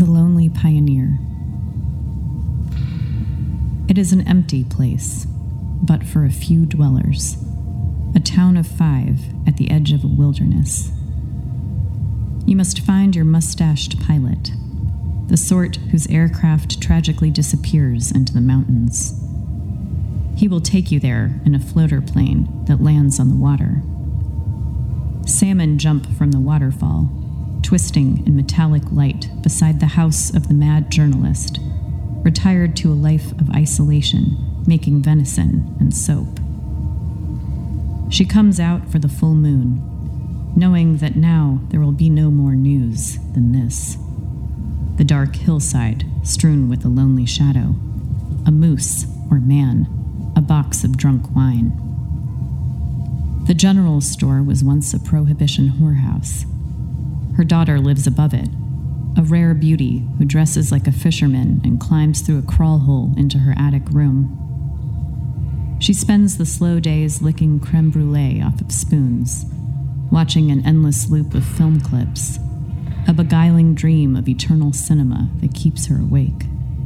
The Lonely Pioneer. It is an empty place, but for a few dwellers, a town of 5 at the edge of a wilderness. You must find your mustached pilot, the sort whose aircraft tragically disappears into the mountains. He will take you there in a floater plane that lands on the water. Salmon jump from the waterfall, twisting in metallic light beside the house of the mad journalist, retired to a life of isolation, making venison and soap. She comes out for the full moon, knowing that now there will be no more news than this. The dark hillside strewn with a lonely shadow, a moose or man, a box of drunk wine. The general store was once a prohibition whorehouse. Her daughter lives above it, a rare beauty who dresses like a fisherman and climbs through a crawl hole into her attic room. She spends the slow days licking creme brulee off of spoons, watching an endless loop of film clips, a beguiling dream of eternal cinema that keeps her awake.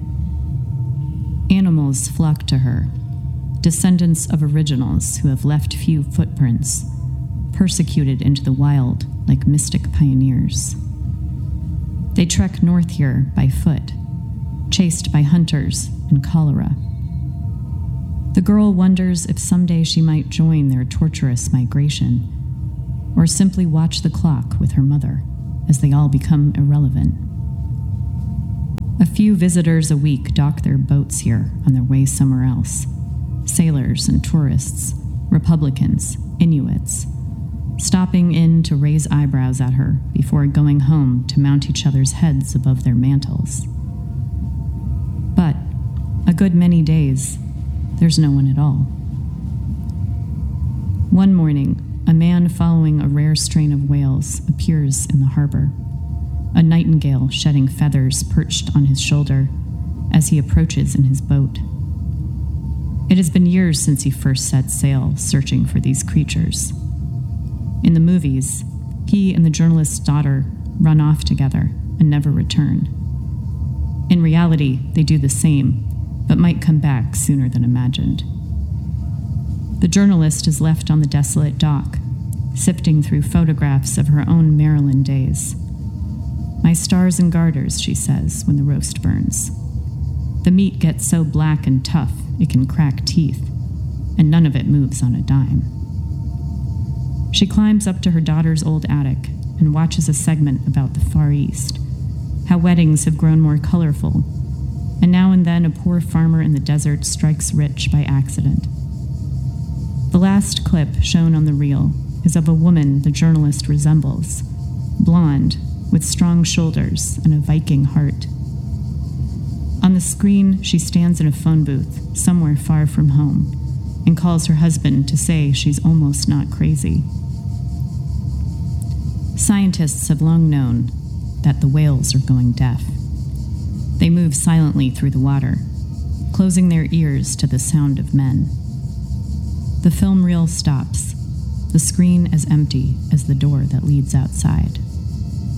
Animals flock to her, descendants of originals who have left few footprints, persecuted into the wild like mystic pioneers. They trek north here by foot, chased by hunters and cholera. The girl wonders if someday she might join their torturous migration, or simply watch the clock with her mother as they all become irrelevant. A few visitors a week dock their boats here on their way somewhere else. Sailors and tourists, Republicans, Inuits, stopping in to raise eyebrows at her before going home to mount each other's heads above their mantles. But a good many days, there's no one at all. One morning, a man following a rare strain of whales appears in the harbor, a nightingale shedding feathers perched on his shoulder as he approaches in his boat. It has been years since he first set sail searching for these creatures. In the movies, he and the journalist's daughter run off together and never return. In reality, they do the same, but might come back sooner than imagined. The journalist is left on the desolate dock, sifting through photographs of her own Maryland days. "My stars and garters," she says when the roast burns. "The meat gets so black and tough it can crack teeth, and none of it moves on a dime." She climbs up to her daughter's old attic and watches a segment about the Far East, how weddings have grown more colorful, and now and then a poor farmer in the desert strikes rich by accident. The last clip shown on the reel is of a woman the journalist resembles, blonde, with strong shoulders and a Viking heart. On the screen, she stands in a phone booth somewhere far from home and calls her husband to say she's almost not crazy. Scientists have long known that the whales are going deaf. They move silently through the water, closing their ears to the sound of men. The film reel stops, the screen as empty as the door that leads outside.